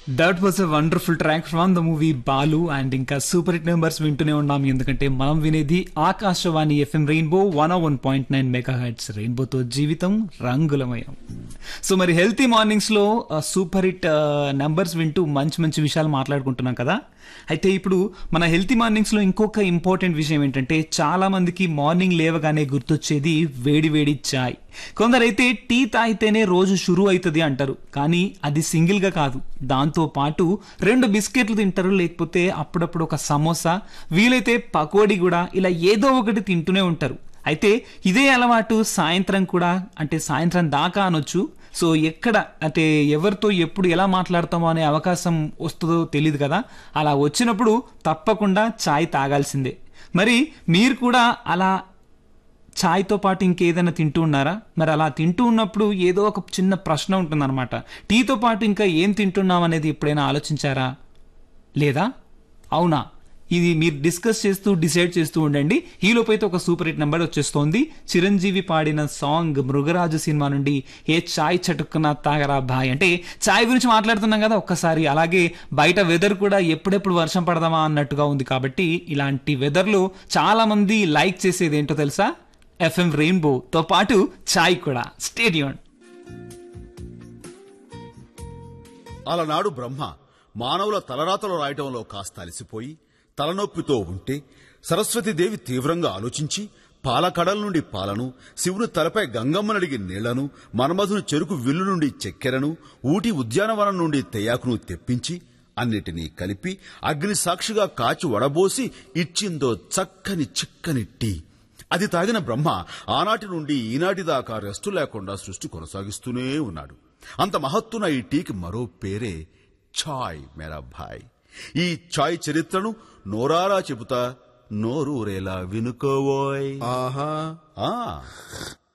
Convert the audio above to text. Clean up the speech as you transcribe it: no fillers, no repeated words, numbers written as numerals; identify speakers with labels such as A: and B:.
A: That was a wonderful track from the movie Balu. And ఇంకా super hit numbers వింటూనే ఉన్నాం, ఎందుకంటే మనం వినేది ఆకాశవాణి ఎఫ్ఎం రెయిన్బో 101.9 మెగాహెర్ట్జ్. రెయిన్బోతో జీవితం రంగులమయం. సో మరి హెల్తీ మార్నింగ్స్ లో సూపర్ హిట్ నెంబర్స్ వింటూ మంచి మంచి విషయాలు మాట్లాడుకుంటున్నాం కదా. అయితే ఇప్పుడు మన హెల్తీ మార్నింగ్స్ లో ఇంకొక ఇంపార్టెంట్ విషయం ఏంటంటే, చాలా మందికి మార్నింగ్ లేవగానే గుర్తొచ్చేది వేడి వేడి చాయ్. కొందరైతే టీ తాగితేనే రోజు షురూ అవుతుంది అంటారు, కానీ అది సింగిల్ గా కాదు, దాంతో పాటు 2 బిస్కెట్లు తింటారు, లేకపోతే అప్పుడప్పుడు ఒక సమోసా, వీలైతే పకోడీ కూడా, ఇలా ఏదో ఒకటి తింటూనే ఉంటారు. అయితే ఇదే అలవాటు సాయంత్రం కూడా, అంటే సాయంత్రం దాకా అనొచ్చు. సో ఎక్కడ అంటే ఎవరితో ఎప్పుడు ఎలా మాట్లాడతామో అనే అవకాశం వస్తుందో తెలియదు కదా. అలా వచ్చినప్పుడు తప్పకుండా ఛాయ్ తాగాల్సిందే. మరి మీరు కూడా అలా ఛాయ్తో పాటు ఇంకేదైనా తింటూ ఉన్నారా? మరి అలా తింటూ ఉన్నప్పుడు ఏదో ఒక చిన్న ప్రశ్న ఉంటుందన్నమాట. టీతో పాటు ఇంకా ఏం తింటున్నాం అనేది ఎప్పుడైనా ఆలోచించారా? లేదా? అవునా? ఇది మీరు డిస్కస్ చేస్తూ డిసైడ్ చేస్తూ ఉండండి. ఈలోపు అయితే ఒక సూపర్ హిట్ నెంబర్ వచ్చేస్తోంది. చిరంజీవి పాడిన సాంగ్ మృగరాజు సినిమా నుండి ఏ చాయ్ చటుక్కున తాగరా భాయ్. అంటే చాయ్ గురించి మాట్లాడుతున్నాం కదా ఒక్కసారి. అలాగే బయట వెదర్ కూడా ఎప్పుడెప్పుడు వర్షం పడదామా అన్నట్టుగా ఉంది. కాబట్టి ఇలాంటి వెదర్లో చాలా మంది లైక్ చేసేది ఏంటో తెలుసా? ఎఫ్ఎం రెయిన్బోతో పాటు చాయ్ కూడా. స్టేడియం.
B: అలనాడు బ్రహ్మ మానవుల తలరాతలు రాయటంలో కాస్త అలసిపోయి తలనొప్పితో ఉంటే సరస్వతీదేవి తీవ్రంగా ఆలోచించి పాలకడల నుండి పాలను, శివుని తలపై గంగమ్మనడిగి నీళ్లను, మన్మధుని చెరుకు విల్లు నుండి చక్కెరను, ఊటి ఉద్యానవనం నుండి తెయాకును తెప్పించి అన్నిటినీ కలిపి అగ్ని సాక్షిగా కాచి వడబోసి ఇచ్చిందో చక్కని చిక్కని టీ. అది తాగిన బ్రహ్మ ఆనాటి నుండి ఈనాటి దాకా రెస్టు లేకుండా సృష్టి కొనసాగిస్తూనే ఉన్నాడు. అంత మహత్తున ఈ టీకి మరో పేరే చాయ్ మేరా భాయ్. ఈ చాయ్ చరిత్రను నోరారా చెబుతా, నోరూరేలా వినుకోవోయ్.
C: ఆహా.
B: ఆ